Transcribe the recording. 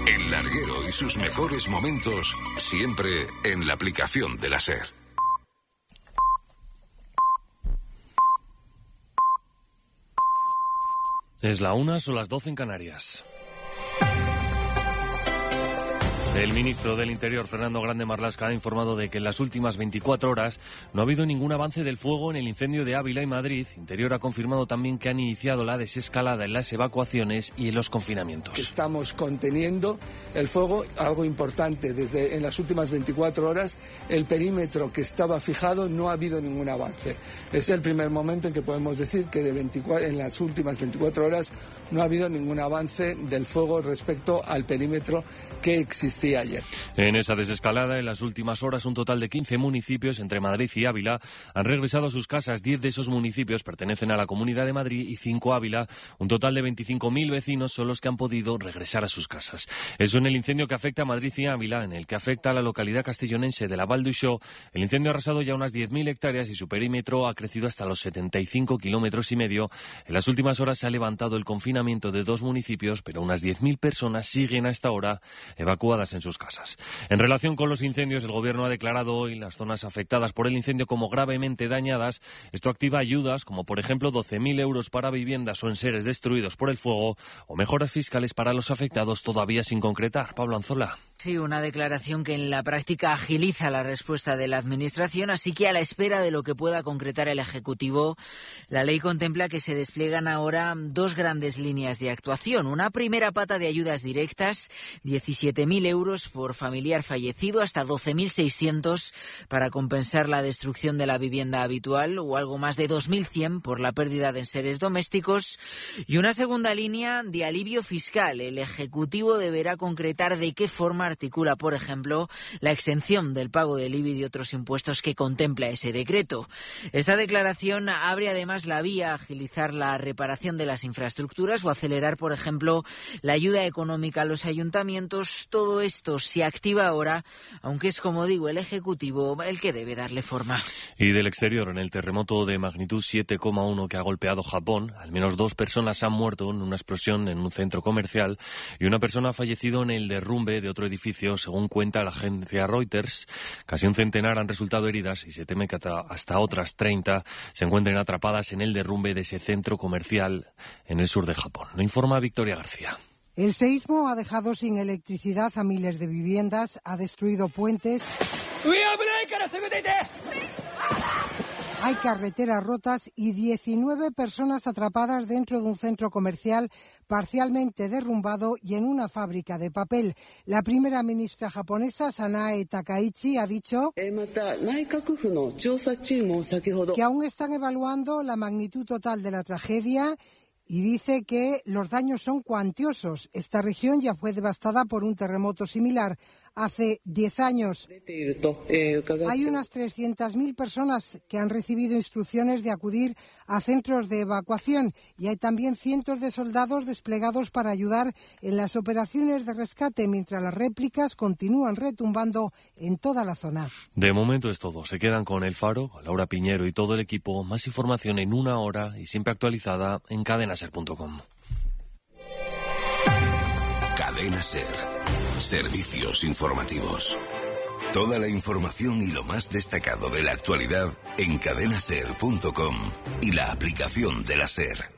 El larguero y sus mejores momentos siempre en la aplicación de la SER. Es la 1, son las 12 en Canarias. El ministro del Interior, Fernando Grande Marlaska, ha informado de que en las últimas 24 horas no ha habido ningún avance del fuego en el incendio de Ávila y Madrid. Interior ha confirmado también que han iniciado la desescalada en las evacuaciones y en los confinamientos. Estamos conteniendo el fuego, algo importante, en las últimas 24 horas el perímetro que estaba fijado no ha habido ningún avance. Es el primer momento en que podemos decir que en las últimas 24 horas no ha habido ningún avance del fuego respecto al perímetro que existía ayer. En esa desescalada, en las últimas horas, un total de 15 municipios entre Madrid y Ávila han regresado a sus casas. 10 de esos municipios pertenecen a la Comunidad de Madrid y 5 a Ávila. Un total de 25.000 vecinos son los que han podido regresar a sus casas. Eso en el incendio que afecta a Madrid y Ávila. En el que afecta a la localidad castellonense de la Val d'Uixó, el incendio ha arrasado ya unas 10.000 hectáreas y su perímetro ha crecido hasta los 75,5 kilómetros. En las últimas horas se ha levantado el confinamiento de 2 municipios, pero unas 10.000 personas siguen a esta hora evacuadas en sus casas. En relación con los incendios, el Gobierno ha declarado hoy las zonas afectadas por el incendio como gravemente dañadas. Esto activa ayudas, como por ejemplo 12.000 euros para viviendas o enseres destruidos por el fuego, o mejoras fiscales para los afectados todavía sin concretar. Pablo Anzola. Sí, una declaración que en la práctica agiliza la respuesta de la Administración, así que a la espera de lo que pueda concretar el Ejecutivo, la ley contempla que se despliegan ahora 2 grandes líneas de actuación. Una primera pata de ayudas directas, 17.000 euros por familiar fallecido, hasta 12.600 para compensar la destrucción de la vivienda habitual, o algo más de 2.100 por la pérdida de enseres domésticos. Y una segunda línea de alivio fiscal. El Ejecutivo deberá concretar de qué forma articula, por ejemplo, la exención del pago del IBI y de otros impuestos que contempla ese decreto. Esta declaración abre además la vía a agilizar la reparación de las infraestructuras o acelerar, por ejemplo, la ayuda económica a los ayuntamientos. Todo esto se activa ahora, aunque es, como digo, el Ejecutivo el que debe darle forma. Y del exterior, en el terremoto de magnitud 7,1 que ha golpeado Japón, al menos 2 personas han muerto en una explosión en un centro comercial y una persona ha fallecido en el derrumbe de otro edificio, según cuenta la agencia Reuters. Casi un centenar han resultado heridas y se teme que hasta otras 30 se encuentren atrapadas en el derrumbe de ese centro comercial en el sur de Japón. Lo informa Victoria García. El seísmo ha dejado sin electricidad a miles de viviendas, ha destruido puentes. Hay carreteras rotas y 19 personas atrapadas dentro de un centro comercial parcialmente derrumbado y en una fábrica de papel. La primera ministra japonesa, Sanae Takaichi, ha dicho que aún están evaluando la magnitud total de la tragedia y dice que los daños son cuantiosos. Esta región ya fue devastada por un terremoto similar hace 10 años. Hay unas 300.000 personas que han recibido instrucciones de acudir a centros de evacuación y hay también cientos de soldados desplegados para ayudar en las operaciones de rescate, mientras las réplicas continúan retumbando en toda la zona. De momento es todo. Se quedan con El Faro, con Laura Piñero y todo el equipo. Más información en 1 hora y siempre actualizada en cadenaser.com. Cadena Ser. Servicios informativos. Toda la información y lo más destacado de la actualidad en cadenaser.com y la aplicación de la SER.